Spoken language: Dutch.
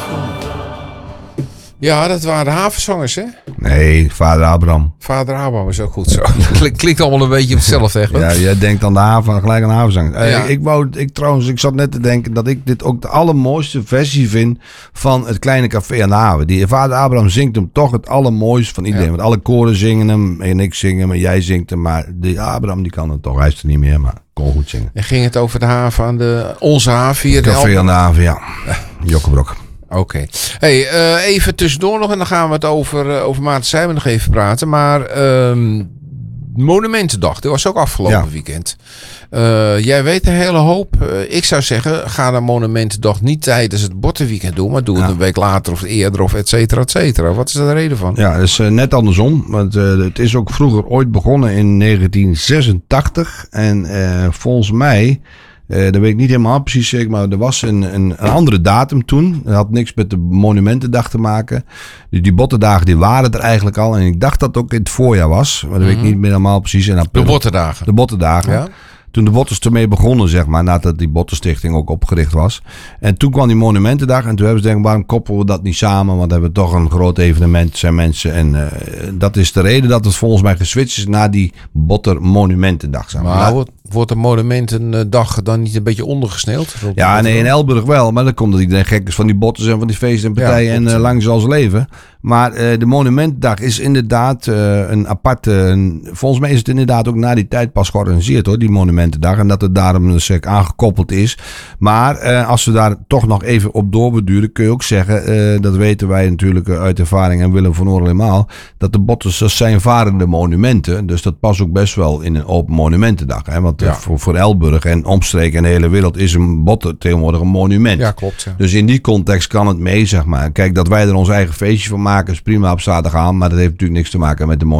Ja, dat waren de havenzangers, hè? Nee, vader Abraham. Vader Abraham is ook goed zo. Klinkt allemaal een beetje hetzelfde, hè? Ja, jij denkt aan de haven, gelijk aan de havenzang. Ja. Ik zat net te denken dat ik dit ook de allermooiste versie vind van het kleine café aan de haven. Die vader Abraham zingt hem toch het allermooiste van iedereen. Ja. Want alle koren zingen hem en ik zing hem en jij zingt hem. Maar die Abraham die kan het toch. Hij is er niet meer, maar kon goed zingen. En ging het over de haven onze haven hier? Café aan de haven, ja. Jokkebrok. Oké. Hey, even tussendoor nog en dan gaan we het over Maarten Sijmen nog even praten. Maar Monumentendag, dat was ook afgelopen weekend. Jij weet een hele hoop. Ik zou zeggen, ga de Monumentendag niet tijdens het Bottenweekend doen, maar doe het een week later of eerder of et cetera, et cetera. Wat is daar de reden van? Ja, dat is net andersom. Want het is ook vroeger ooit begonnen in 1986. En volgens mij... dat weet ik niet helemaal precies zeker, maar er was een andere datum toen. Dat had niks met de Monumentendag te maken. Die bottendagen die waren er eigenlijk al. En ik dacht dat het ook in het voorjaar was. Maar dat weet ik niet meer helemaal precies. En De Bottendagen. De Bottendagen. Ja? Toen de Botters ermee begonnen, zeg maar, nadat die Bottenstichting ook opgericht was. En toen kwam die Monumentendag en toen hebben ze denken, waarom koppelen we dat niet samen? Want we hebben toch een groot evenement, zijn mensen. En dat is de reden dat het volgens mij geswitcht is naar die Botter Monumentendag. Zeg maar. Wordt de Monumentendag dan niet een beetje ondergesneeuwd? Ja, nee, in Elburg wel. Maar dat komt dat iedereen gek is van die botters en van die feesten en partijen en lang zal ze leven. Maar de Monumentendag is inderdaad een aparte... volgens mij is het inderdaad ook na die tijd pas georganiseerd, hoor, die Monumentendag. En dat het daarom dus aangekoppeld is. Maar als we daar toch nog even op doorbeduren, kun je ook zeggen, dat weten wij natuurlijk uit ervaring en Willem van Oorl helemaal, dat de botters, dat zijn varende monumenten. Dus dat past ook best wel in een open Monumentendag. Hè? Want voor Elburg en omstreken en de hele wereld is een botter tegenwoordig een monument. Ja, klopt. Ja. Dus in die context kan het mee, zeg maar. Kijk, dat wij er ons eigen feestje van maken is prima op zaterdag aan, maar dat heeft natuurlijk niks te maken met de